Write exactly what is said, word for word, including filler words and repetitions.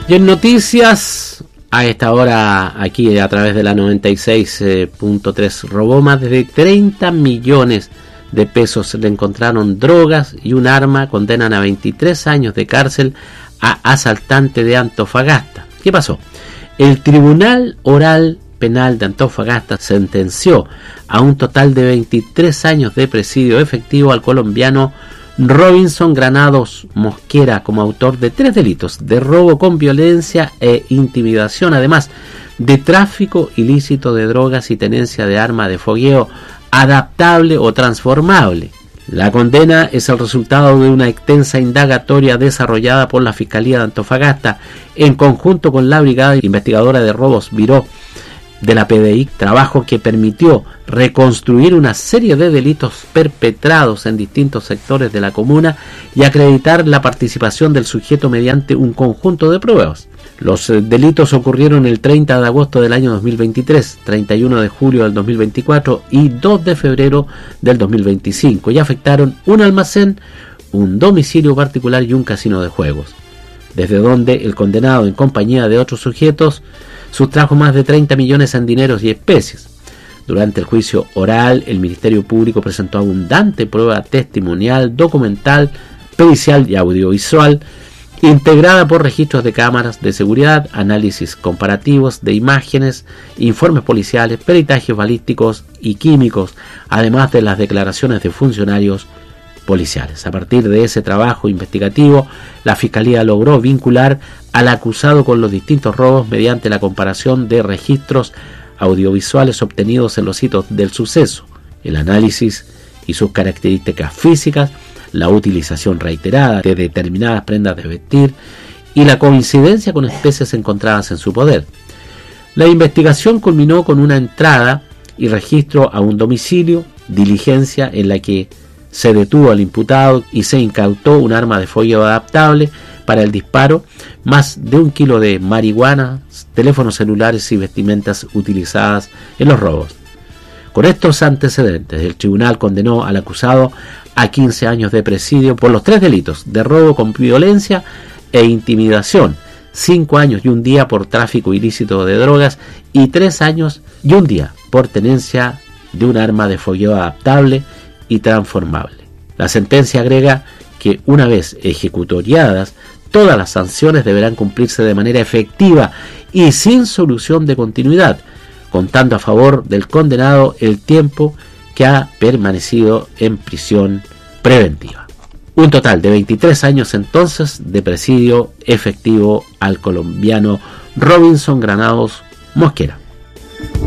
Y en noticias, a esta hora, aquí a través de la noventa y seis punto tres, robó más de treinta millones de pesos. Le encontraron drogas y un arma. Condenan a veintitrés años de cárcel a asaltante de Antofagasta. ¿Qué pasó? El Tribunal Oral Penal de Antofagasta sentenció a un total de veintitrés años de presidio efectivo al colombiano Robinson Granados Mosquera como autor de tres delitos de robo con violencia e intimidación, además de tráfico ilícito de drogas y tenencia de arma de fogueo adaptable o transformable. La condena es el resultado de una extensa indagatoria desarrollada por la Fiscalía de Antofagasta en conjunto con la Brigada Investigadora de Robos Viró de la P D I, trabajo que permitió reconstruir una serie de delitos perpetrados en distintos sectores de la comuna y acreditar la participación del sujeto mediante un conjunto de pruebas. Los delitos ocurrieron el treinta de agosto del año dos mil veintitrés, treinta y uno de julio del dos mil veinticuatro y dos de febrero del dos mil veinticinco y afectaron un almacén, un domicilio particular y un casino de juegos, desde donde el condenado en compañía de otros sujetos sustrajo más de treinta millones en dineros y especies. Durante el juicio oral, el Ministerio Público presentó abundante prueba testimonial, documental, pericial y audiovisual, integrada por registros de cámaras de seguridad, análisis comparativos de imágenes, informes policiales, peritajes balísticos y químicos, además de las declaraciones de funcionarios policiales. A partir de ese trabajo investigativo, la Fiscalía logró vincular al acusado con los distintos robos mediante la comparación de registros audiovisuales obtenidos en los sitios del suceso, el análisis y sus características físicas, la utilización reiterada de determinadas prendas de vestir y la coincidencia con especies encontradas en su poder. La investigación culminó con una entrada y registro a un domicilio, diligencia en la que se detuvo al imputado y se incautó un arma de fogueo adaptable para el disparo, más de un kilo de marihuana, teléfonos celulares y vestimentas utilizadas en los robos. Con estos antecedentes, el tribunal condenó al acusado a quince años de presidio por los tres delitos de robo con violencia e intimidación, cinco años y un día por tráfico ilícito de drogas y tres años y un día por tenencia de un arma de fogueo adaptable y transformable. La sentencia agrega que una vez ejecutoriadas, todas las sanciones deberán cumplirse de manera efectiva y sin solución de continuidad, contando a favor del condenado el tiempo que ha permanecido en prisión preventiva. Un total de veintitrés años entonces de presidio efectivo al colombiano Robinson Granados Mosquera.